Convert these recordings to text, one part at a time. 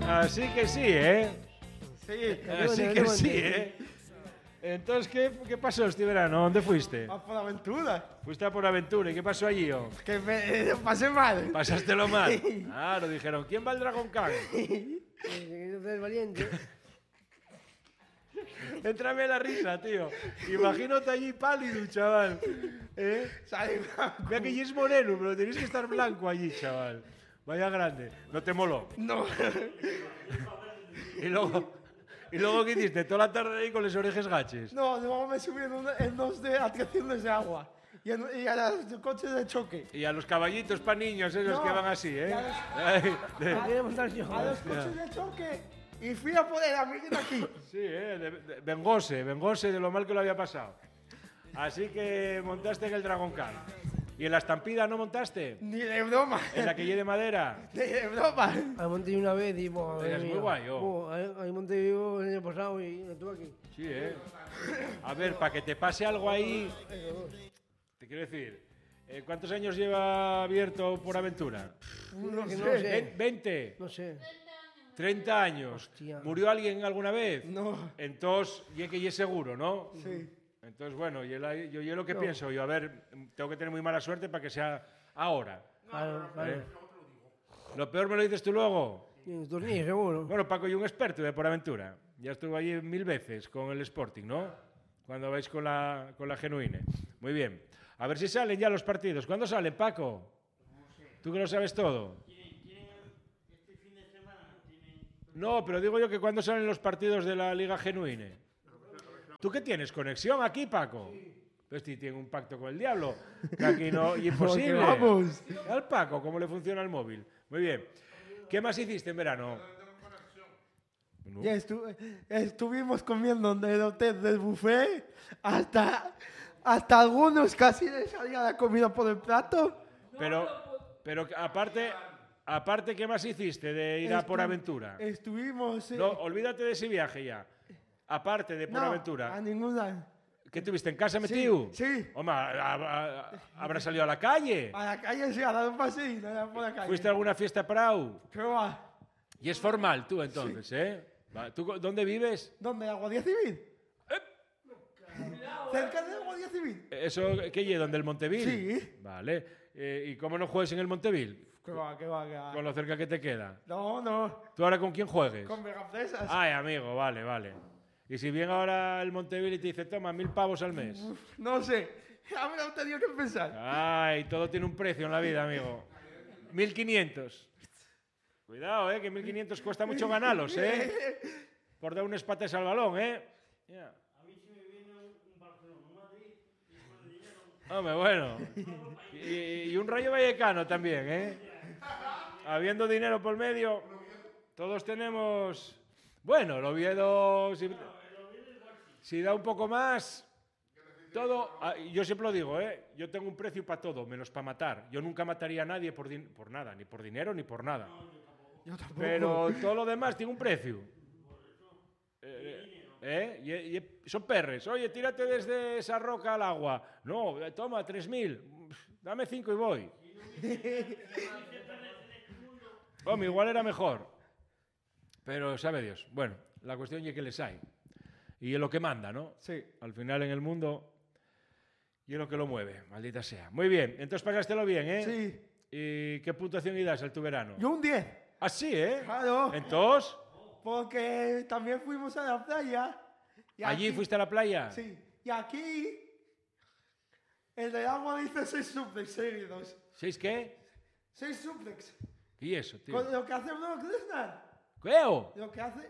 Así que sí, ¿eh? Sí. Así que sí, ¿eh? Entonces, ¿qué pasó este verano? ¿Dónde fuiste? A por aventura. Fuiste a por aventura. ¿Y qué pasó allí, oh? Que me pasé mal. Pasástelo mal. Claro, dijeron, ¿quién va al Dragon Khan? Es valiente. Entrame la risa, tío. Imagínate allí pálido, chaval. ¿Eh? Sale blanco. Mira que allí es moreno, pero tenéis que estar blanco allí, chaval. Vaya grande. ¿No te moló? No. Y luego ¿qué hiciste? Toda la tarde ahí con las orejas gaches. No, luego me subí en dos de atracciones de agua. Y a los coches de choque. Y a los caballitos para niños, esos No, que van así, ¿eh? y a los- Ay, de- Quiere montar yo. A los coches de choque. Y fui a poner a mi vida aquí. Sí, vengóse de lo mal que lo había pasado. Así que montaste en el Dragon Khan. ¿Y en la estampida no montaste? Ni de broma. ¿En la que lleve de madera? Ni de broma. Ahí monté yo una vez y... Bueno, Es muy guay, oh. Ahí monté yo el año pasado y estuve aquí. Sí, ¿eh? A ver, para que te pase algo ahí, te quiero decir, ¿cuántos años lleva abierto por aventura? No sé. sé. 20, No sé. 30 años. Hostia. ¿Murió alguien alguna vez? No. Entonces, y que es seguro, ¿no? Sí. Entonces, bueno, yo lo que pienso, a ver, tengo que tener muy mala suerte para que sea ahora. Claro, claro. Lo peor me lo dices tú luego. Y en tornillo, seguro. Bueno, Paco, y un experto de por aventura. Ya estuve allí 1000 veces con el Sporting, ¿no? Cuando vais con la Genuine. Muy bien. A ver si salen ya los partidos. ¿Cuándo salen, Paco? ¿Tú que lo sabes todo? No, pero digo yo que cuándo salen los partidos de la Liga Genuine. ¿Tú qué tienes? ¿Conexión aquí, Paco? Pues sí, tiene un pacto con el diablo. Que aquí no, y imposible. Vamos. Al Paco, ¿cómo le funciona el móvil? Muy bien. ¿Qué más hiciste en verano? No. Ya estuvimos comiendo en el hotel del buffet hasta algunos casi les salía la comida por el plato. Pero aparte, ¿qué más hiciste de ir a por aventura? Estuvimos... No, olvídate de ese viaje ya. Aparte de por no, aventura. a ninguna. ¿Qué tuviste en casa metido? Sí. Hombre, ¿habrás salido a la calle? A la calle sí, a dar un paseo, no por la calle. ¿Fuiste a alguna fiesta Prau? Pero va. Y es formal tú entonces, ¿eh? Va, ¿tú dónde vives? ¿Dónde? ¿La Guardia Civil? ¿Cerca de la Guardia Civil? ¿Eso qué lleva? ¿Dónde el Montevil? Sí. Vale. ¿Y cómo no juegues en el Montevil? Que va. Con lo cerca que te queda. No. ¿Tú ahora con quién juegues? Con Megafresas. Ay, amigo, vale. Y si viene ahora el Montevil y te dice, toma, 1000 pavos al mes. No sé. A ver, he tenido que pensar. Ay, todo tiene un precio en la vida, amigo. 1500. Cuidado, que 1500 cuesta mucho ganarlos, por dar unas patas al balón, Ya. Hombre, bueno. Y un Rayo Vallecano también, Habiendo dinero por medio, todos tenemos... Bueno, el Oviedo, si da un poco más, todo... Yo siempre lo digo, yo tengo un precio para todo, menos para matar. Yo nunca mataría a nadie por nada, ni por dinero ni por nada. Yo tampoco. Pero todo lo demás tiene un precio. Son perres. Oye, tírate desde esa roca al agua. No, toma, 3000. Dame 5 y voy. Hombre, igual era mejor. Pero sabe Dios. Bueno, la cuestión es que les hay. Y es lo que manda, ¿no? Sí. Al final en el mundo, y es lo que lo mueve, maldita sea. Muy bien, entonces pasástelo bien, ¿eh? Sí. ¿Y qué puntuación das al tu verano? Yo un 10. Ah, sí, ¿eh? Claro. Entonces, Porque también fuimos a la playa. Y ¿allí aquí- fuiste a la playa? Sí. Y aquí... El del agua dice 6 suplex seguidos. ¿6 qué? 6 suplex. ¿Y eso, tío? Con lo que hace Brock Lesnar. ¿Qué? Lo que hace...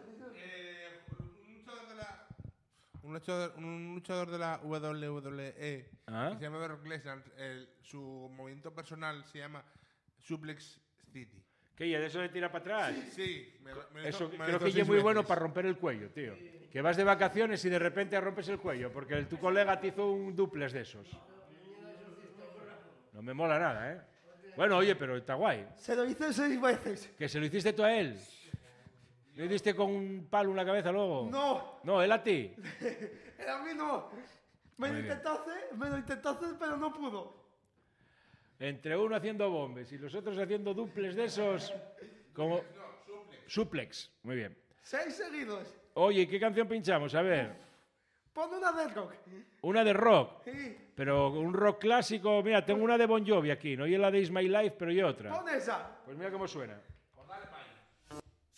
Un luchador de la WWE Ah. que se llama Brock Lesnar, su movimiento personal se llama Suplex City. ¿Qué? ¿Y de eso de tirar para atrás? Sí, Eso creo que es muy bueno para romper el cuello, tío. Que vas de vacaciones y de repente rompes el cuello, porque tu colega te hizo un duples de esos. No me mola nada, ¿eh? Bueno, oye, pero está guay. Se lo hice 6 veces. ¿Que se lo hiciste tú a él? ¿Le diste con un palo en la cabeza luego? No. No, él a ti. A mí no. Me Muy lo intentó hacer, pero no pudo. Entre uno haciendo bombes y los otros haciendo duples de esos, como Suplex. Muy bien. 6 seguidos. Oye, ¿qué canción pinchamos? A ver. Pon una de rock. Una de rock. Sí. Pero un rock clásico. Mira, tengo una de Bon Jovi aquí. No y la de Is My Life, pero y otra. Pon esa. Pues mira cómo suena.